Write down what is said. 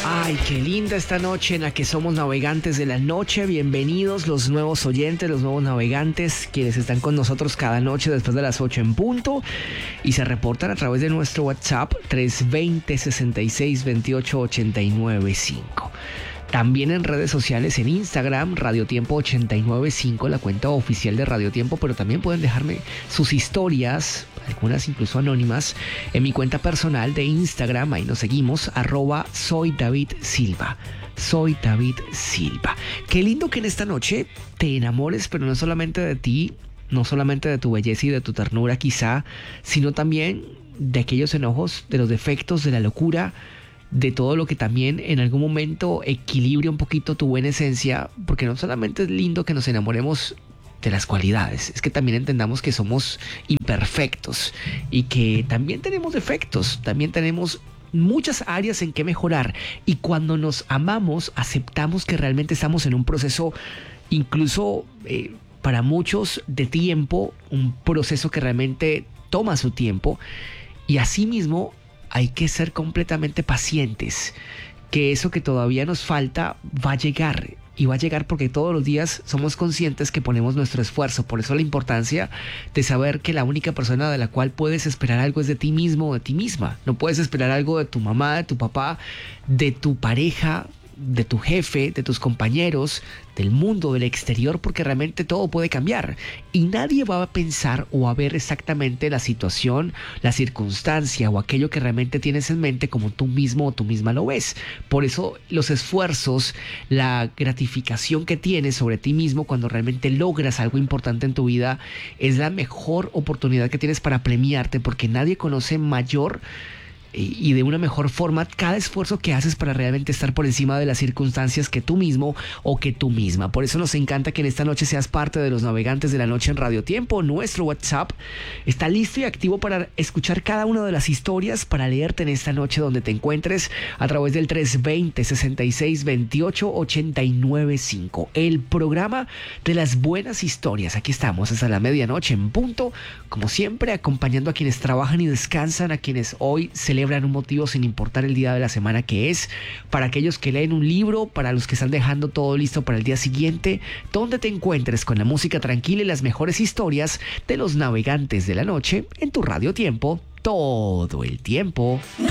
Ay, qué linda esta noche en la que somos navegantes de la noche. Bienvenidos los nuevos oyentes, los nuevos navegantes, quienes están con nosotros cada noche después de las 8 en punto y se reportan a través de nuestro WhatsApp 320-6628-895. También en redes sociales, en Instagram, Radio Tiempo 895, la cuenta oficial de Radio Tiempo, pero también pueden dejarme sus historias, algunas incluso anónimas, en mi cuenta personal de Instagram. Ahí nos seguimos, @soydavidsilva. Soy David Silva. Qué lindo que en esta noche te enamores, pero no solamente de ti, no solamente de tu belleza y de tu ternura quizá, sino también de aquellos enojos, de los defectos, de la locura, de todo lo que también en algún momento equilibre un poquito tu buena esencia, porque no solamente es lindo que nos enamoremos de las cualidades, es que también entendamos que somos imperfectos y que también tenemos defectos, también tenemos muchas áreas en que mejorar, y cuando nos amamos aceptamos que realmente estamos en un proceso, incluso para muchos de tiempo, un proceso que realmente toma su tiempo, y asimismo hay que ser completamente pacientes, que eso que todavía nos falta va a llegar, y va a llegar porque todos los días somos conscientes que ponemos nuestro esfuerzo. Por eso la importancia de saber que la única persona de la cual puedes esperar algo es de ti mismo o de ti misma. No puedes esperar algo de tu mamá, de tu papá, de tu pareja, de tu jefe, de tus compañeros, del mundo, del exterior, porque realmente todo puede cambiar y nadie va a pensar o a ver exactamente la situación, la circunstancia o aquello que realmente tienes en mente como tú mismo o tú misma lo ves. Por eso los esfuerzos, la gratificación que tienes sobre ti mismo cuando realmente logras algo importante en tu vida es la mejor oportunidad que tienes para premiarte, porque nadie conoce mayor y de una mejor forma cada esfuerzo que haces para realmente estar por encima de las circunstancias que tú mismo o que tú misma. Por eso nos encanta que en esta noche seas parte de los navegantes de la noche en Radio Tiempo. Nuestro WhatsApp está listo y activo para escuchar cada una de las historias, para leerte en esta noche donde te encuentres, a través del 320-6628-895. El programa de las buenas historias. Aquí estamos hasta la medianoche en punto, como siempre, acompañando a quienes trabajan y descansan, a quienes hoy celebran un motivo sin importar el día de la semana que es, para aquellos que leen un libro, para los que están dejando todo listo para el día siguiente, donde te encuentres con la música tranquila y las mejores historias de los navegantes de la noche en tu Radio Tiempo todo el tiempo.